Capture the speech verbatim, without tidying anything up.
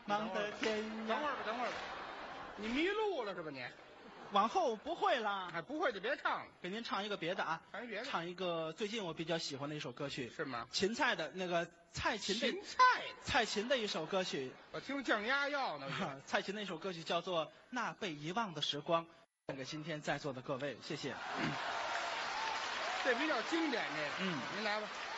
忙得天涯。 等会儿吧，等会儿吧，你迷路了是吧你？ 往后不会啦， 哎，不会就别唱了， 给您唱一个别的啊， 唱一别的。 唱一个最近我比较喜欢的一首歌曲， 是吗？ 芹菜的那个蔡琴的芹菜， 蔡琴的一首歌曲， 我听降压药呢。 蔡琴的一首歌曲叫做《那被遗忘的时光》，献给今天在座的各位，谢谢。 这比较经典，这个， 嗯， 您来吧。